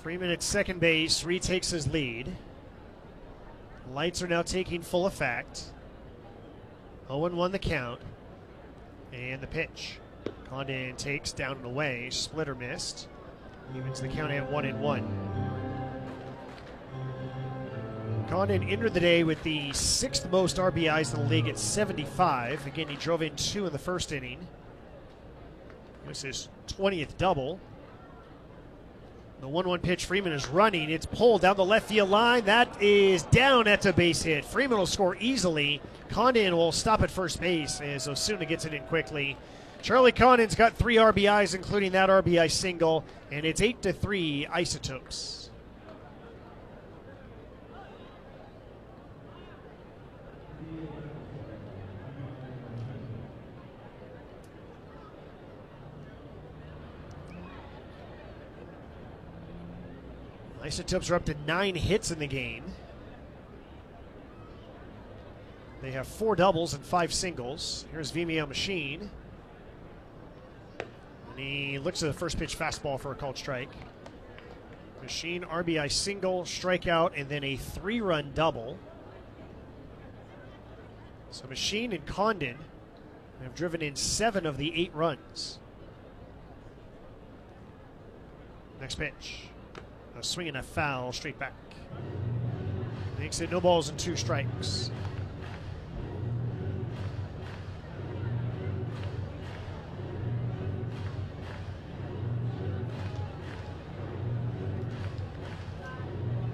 Freeman at second base retakes his lead. Lights are now taking full effect. 0-1 the count. And the pitch. Condon takes down and away. Splitter missed. Evens the count at 1-1. Condon entered the day with the 6th most RBIs in the league at 75. Again, he drove in 2 in the first inning. It was his 20th double. The 1-1 pitch, Freeman is running. It's pulled down the left field line. That is down at the base hit. Freeman will score easily. Condon will stop at first base as Osuna gets it in quickly. Charlie Condon's got 3 RBIs, including that RBI single, and it's 8-3 Isotopes. Isotopes are up to 9 hits in the game. They have 4 doubles and 5 singles. Here's Vimeo Machine. And he looks at the first pitch fastball for a called strike. Machine, RBI single, strikeout, and then a 3-run double. So Machine and Condon have driven in 7 of the 8 runs. Next pitch. A swing and a foul straight back. Makes it no balls and 2 strikes.